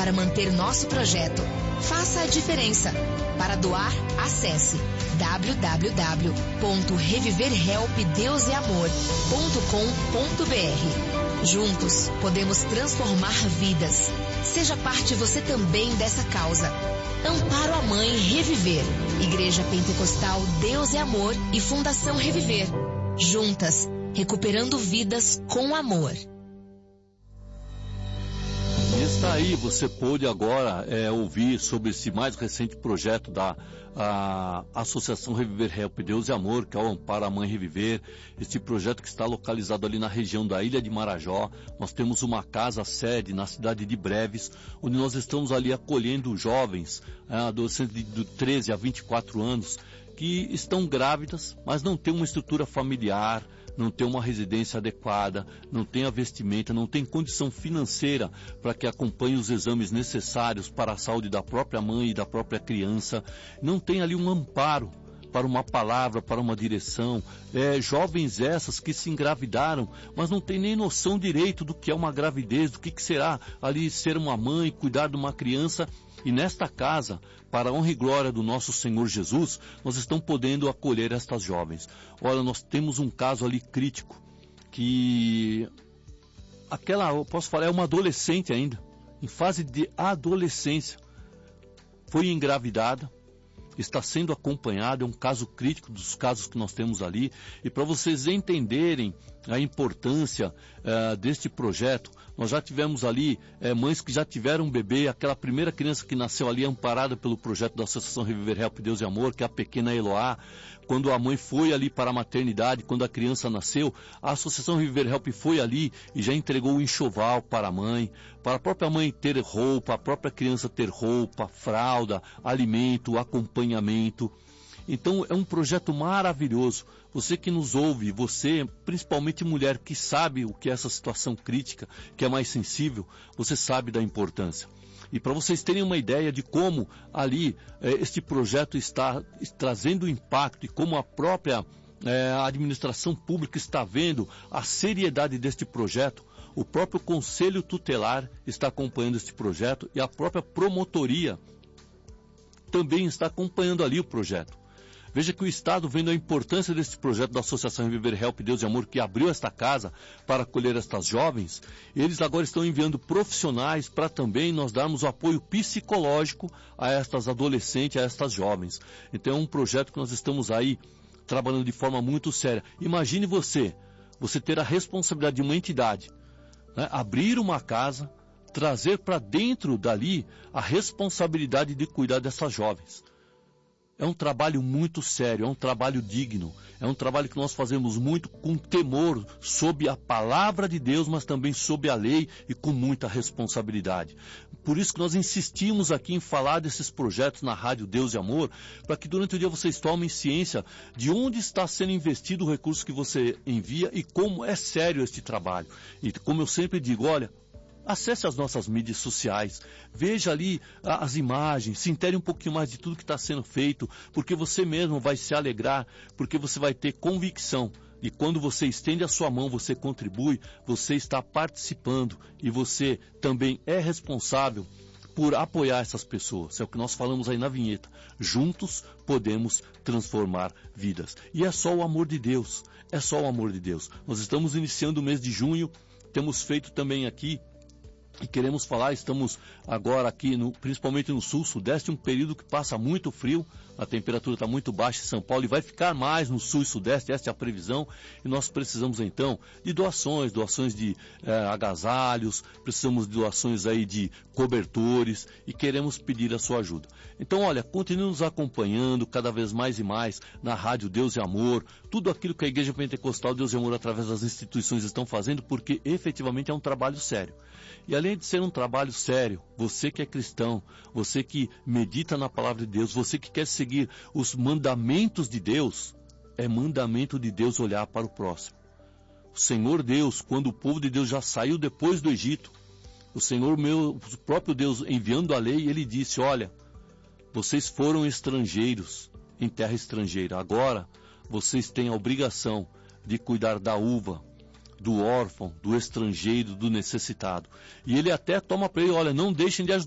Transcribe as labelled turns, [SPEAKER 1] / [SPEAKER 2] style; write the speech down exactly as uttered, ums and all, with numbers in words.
[SPEAKER 1] para manter nosso projeto. Faça a diferença. Para doar, acesse w w w ponto reviver help deus e amor ponto com ponto b r. Juntos, podemos transformar vidas. Seja parte você também dessa causa. Amparo à Mãe Reviver, Igreja Pentecostal Deus e Amor e Fundação Reviver. Juntas, recuperando vidas com amor.
[SPEAKER 2] E está aí, você pôde agora é, ouvir sobre esse mais recente projeto da a, Associação Reviver Help Deus e Amor, que é o Amparo à Mãe Reviver. Este projeto que está localizado ali na região da Ilha de Marajó. Nós temos uma casa sede na cidade de Breves, onde nós estamos ali acolhendo jovens, é, adolescentes de, de treze a vinte e quatro anos, que estão grávidas, mas não têm uma estrutura familiar, não tem uma residência adequada, não tem a vestimenta, não tem condição financeira para que acompanhe os exames necessários para a saúde da própria mãe e da própria criança, não tem ali um amparo para uma palavra, para uma direção, é, jovens essas que se engravidaram, mas não tem nem noção direito do que é uma gravidez, do que, que será ali ser uma mãe, cuidar de uma criança. E nesta casa, para a honra e glória do nosso Senhor Jesus, nós estamos podendo acolher estas jovens. Olha, nós temos um caso ali crítico, que aquela, eu posso falar, é uma adolescente ainda, em fase de adolescência, foi engravidada, está sendo acompanhada, é um caso crítico dos casos que nós temos ali. E para vocês entenderem a importância uh, deste projeto, nós já tivemos ali uh, mães que já tiveram um bebê, aquela primeira criança que nasceu ali amparada pelo projeto da Associação Reviver Help Deus e Amor, que é a pequena Eloá. Quando a mãe foi ali para a maternidade, quando a criança nasceu, a Associação Reviver Help foi ali e já entregou o enxoval para a mãe, para a própria mãe ter roupa, a própria criança ter roupa, fralda, alimento, acompanhamento. Então é um projeto maravilhoso. Você que nos ouve, você, principalmente mulher que sabe o que é essa situação crítica, que é mais sensível, você sabe da importância. E para vocês terem uma ideia de como ali eh, este projeto está trazendo impacto e como a própria eh, administração pública está vendo a seriedade deste projeto, o próprio Conselho Tutelar está acompanhando este projeto e a própria promotoria também está acompanhando ali o projeto. Veja que o Estado, vendo a importância desse projeto da Associação Reviver Help Deus e Amor, que abriu esta casa para acolher estas jovens, eles agora estão enviando profissionais para também nós darmos o apoio psicológico a estas adolescentes, a estas jovens. Então é um projeto que nós estamos aí trabalhando de forma muito séria. Imagine você, você ter a responsabilidade de uma entidade, né, abrir uma casa, trazer para dentro dali a responsabilidade de cuidar dessas jovens. É um trabalho muito sério, é um trabalho digno, é um trabalho que nós fazemos muito com temor sob a palavra de Deus, mas também sob a lei e com muita responsabilidade. Por isso que nós insistimos aqui em falar desses projetos na Rádio Deus e Amor, para que durante o dia vocês tomem ciência de onde está sendo investido o recurso que você envia e como é sério este trabalho. E como eu sempre digo, olha, acesse as nossas mídias sociais, veja ali as imagens, se intere um pouquinho mais de tudo que está sendo feito, porque você mesmo vai se alegrar, porque você vai ter convicção. E quando você estende a sua mão, você contribui, você está participando e você também é responsável por apoiar essas pessoas. É o que nós falamos aí na vinheta. Juntos podemos transformar vidas. E é só o amor de Deus, é só o amor de Deus. Nós estamos iniciando o mês de junho, temos feito também aqui, e queremos falar, estamos agora aqui, no, principalmente no sul, sudeste, um período que passa muito frio, a temperatura está muito baixa em São Paulo e vai ficar mais no sul e sudeste, essa é a previsão, e nós precisamos então de doações, doações de eh, agasalhos, precisamos de doações aí de cobertores e queremos pedir a sua ajuda. Então olha, continue nos acompanhando cada vez mais e mais na Rádio Deus e Amor, tudo aquilo que a Igreja Pentecostal Deus e Amor através das instituições estão fazendo, porque efetivamente é um trabalho sério. E além de ser um trabalho sério, você que é cristão, você que medita na palavra de Deus, você que quer seguir os mandamentos de Deus, é mandamento de Deus olhar para o próximo. O Senhor Deus, quando o povo de Deus já saiu depois do Egito, o Senhor meu, o próprio Deus enviando a lei, ele disse, olha, vocês foram estrangeiros em terra estrangeira, agora vocês têm a obrigação de cuidar da uva, do órfão, do estrangeiro, do necessitado. E ele até toma para ele, olha, não deixem de ajudar